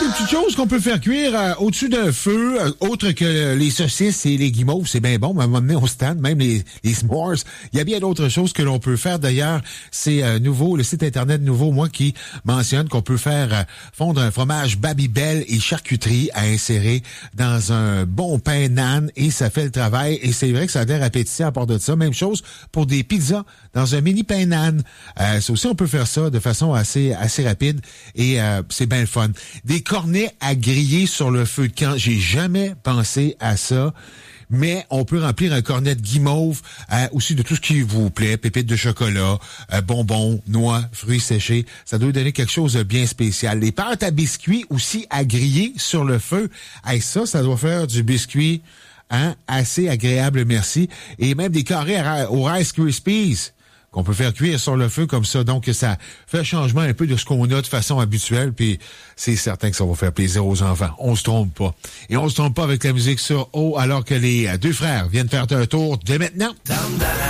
des petites choses qu'on peut faire cuire au-dessus d'un feu, autre que les saucisses et les guimauves, c'est bien bon, mais à un moment donné, on se tanne, même les s'mores. Il y a bien d'autres choses que l'on peut faire. D'ailleurs, c'est nouveau, le site Internet nouveau, moi, qui mentionne qu'on peut faire fondre un fromage Babybel et charcuterie à insérer dans un bon pain naan et ça fait le travail. Et c'est vrai que ça a l'air appétissant à part de ça. Même chose pour des pizzas dans un mini pain naan. Ça aussi, on peut faire ça de façon assez rapide et c'est bien le fun. Des cornets à griller sur le feu de camp. J'ai jamais pensé à ça. Mais on peut remplir un cornet de guimauve aussi de tout ce qui vous plaît, pépites de chocolat, bonbons, noix, fruits séchés. Ça doit donner quelque chose de bien spécial. Les pâtes à biscuits aussi à griller sur le feu. Ça doit faire du biscuit assez agréable, merci. Et même des carrés au Rice Krispies qu'on peut faire cuire sur le feu comme ça. Donc, ça fait un changement un peu de ce qu'on a de façon habituelle, puis c'est certain que ça va faire plaisir aux enfants. On se trompe pas. Et on se trompe pas avec la musique sur haut, alors que les deux frères viennent faire un tour dès maintenant.